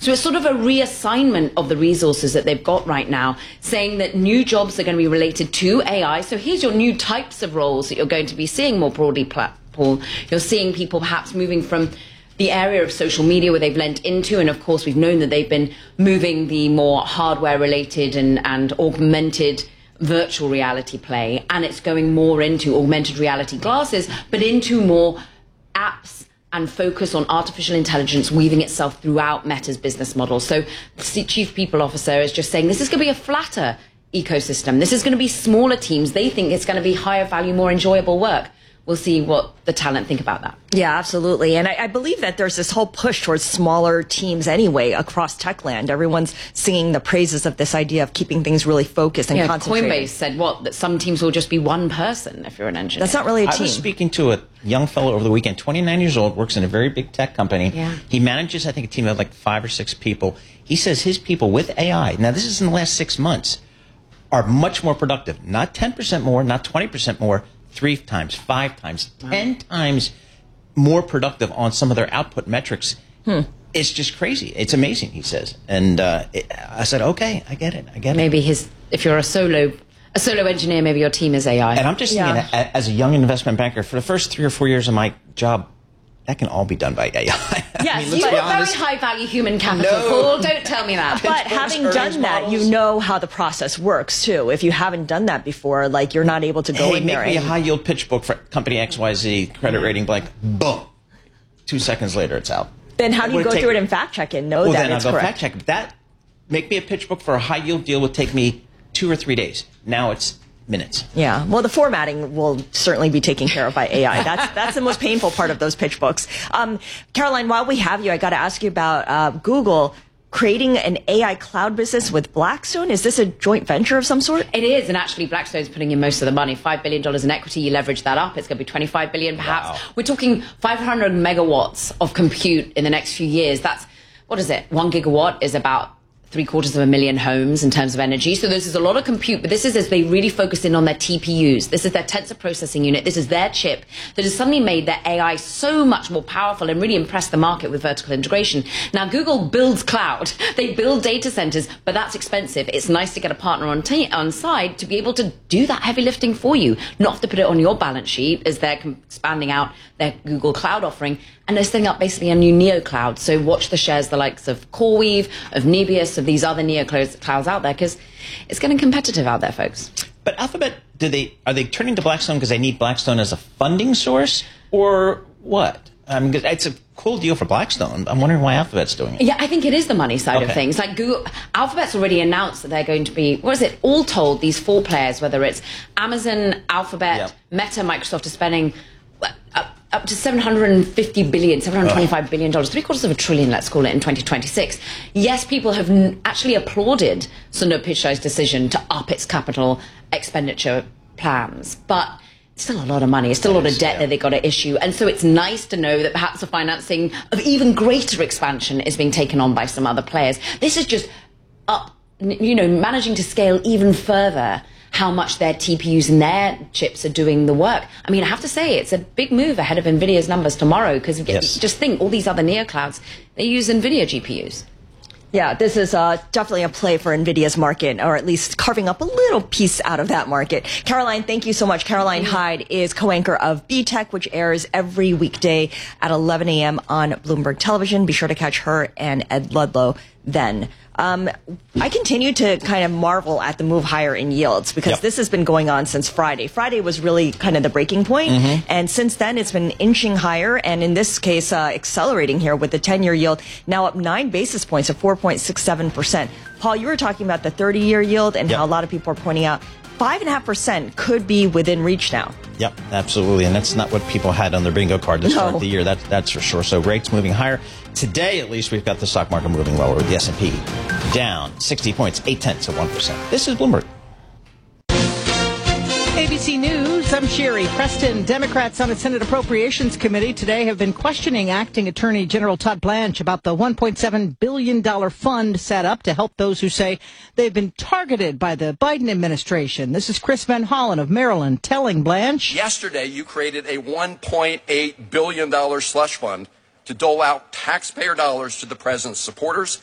So it's sort of a reassignment of the resources that they've got right now, saying that new jobs are going to be related to AI. So here's your new types of roles that you're going to be seeing more broadly, Paul. You're seeing people perhaps moving from the area of social media where they've lent into, and of course we've known that they've been moving the more hardware-related and augmented virtual reality play, and it's going more into augmented reality glasses, but into more apps and focus on artificial intelligence weaving itself throughout Meta's business model. So the chief people officer is just saying this is going to be a flatter ecosystem. This is going to be smaller teams. They think it's going to be higher value, more enjoyable work. We'll see what the talent think about that. Yeah, absolutely. And I believe that there's this whole push towards smaller teams anyway across Techland. Everyone's singing the praises of this idea of keeping things really focused and concentrated. Coinbase said that some teams will just be one person if you're an engineer. That's not really a team. I was speaking to a young fellow over the weekend, 29 years old, works in a very big tech company. Yeah. He manages, I think, a team of like 5 or 6 people. He says his people with AI, now this is in the last 6 months, are much more productive. Not 10% more, not 20% more, 3 times, 5 times, 10 times more productive on some of their output metrics. It's just crazy. It's amazing, he says. And I said, okay, I get it. Maybe if you're a solo engineer, maybe your team is AI. And I'm just thinking, as a young investment banker, for the first 3 or 4 years of my job, that can all be done by AI. Yes, you are very high-value human capital, Paul. Don't tell me that. But having done that, you know how the process works, too. If you haven't done that before, like, you're not able to go in there. Make me a high-yield pitch book for company XYZ, credit rating blank, boom. 2 seconds later, it's out. Then how do you go through it and fact-check and know that it's correct? Well, then I'll go fact-check. That, make me a pitch book for a high-yield deal would take me 2 or 3 days. Now it's minutes. Yeah, well, the formatting will certainly be taken care of by AI. That's the most painful part of those pitch books. Caroline, while we have you, I got to ask you about Google creating an AI cloud business with Blackstone. Is this a joint venture of some sort? It is, and actually Blackstone's putting in most of the money. $5 billion in equity, you leverage that up, it's going to be $25 billion perhaps. Wow. We're talking 500 megawatts of compute in the next few years. That's, what is it? 1 gigawatt is about 750,000 homes in terms of energy. So this is a lot of compute, but this is as they really focus in on their TPUs. This is their tensor processing unit. This is their chip that has suddenly made their AI so much more powerful and really impressed the market with vertical integration. Now, Google builds cloud. They build data centers, but that's expensive. It's nice to get a partner on side to be able to do that heavy lifting for you, not have to put it on your balance sheet as they're expanding out their Google Cloud offering. And they're setting up basically a new neo cloud. So watch the shares, the likes of CoreWeave, of Nebius, of these other neo clouds out there, because it's getting competitive out there, folks. But Alphabet, are they turning to Blackstone because they need Blackstone as a funding source, or what? I mean, it's a cool deal for Blackstone. I'm wondering why Alphabet's doing it. Yeah, I think it is the money side of things. Like Alphabet's already announced that they're going to be, all told, these 4 players, whether it's Amazon, Alphabet, Meta, Microsoft, are spending up to $750 billion, $725 billion, $750 billion, let's call it, in 2026. Yes, people have actually applauded Sundar Pichai's decision to up its capital expenditure plans, but it's still a lot of money. It's still a lot of debt that they've got to issue. And so it's nice to know that perhaps the financing of even greater expansion is being taken on by some other players. This is just managing to scale even further how much their TPUs and their chips are doing the work. I mean, I have to say, it's a big move ahead of NVIDIA's numbers tomorrow, because just think, all these other neoclouds, they use NVIDIA GPUs. Yeah, this is definitely a play for NVIDIA's market, or at least carving up a little piece out of that market. Caroline, thank you so much. Caroline Hyde is co-anchor of B-Tech, which airs every weekday at 11 a.m. on Bloomberg Television. Be sure to catch her and Ed Ludlow then. I continue to kind of marvel at the move higher in yields, because this has been going on since Friday. Friday was really kind of the breaking point, and since then it's been inching higher, and in this case accelerating here with the 10-year yield now up 9 basis points to 4.67%. Paul, you were talking about the 30-year yield and how a lot of people are pointing out 5.5% could be within reach now. Yep, absolutely, and that's not what people had on their bingo card to start the year. That's for sure. So rates moving higher. Today, at least, we've got the stock market moving lower with the S&P down 60 points, 0.8%. This is Bloomberg. ABC News, I'm Sherry Preston. Democrats on a Senate Appropriations Committee today have been questioning Acting Attorney General Todd Blanche about the $1.7 billion fund set up to help those who say they've been targeted by the Biden administration. This is Chris Van Hollen of Maryland telling Blanche. Yesterday, you created a $1.8 billion slush fund to dole out taxpayer dollars to the president's supporters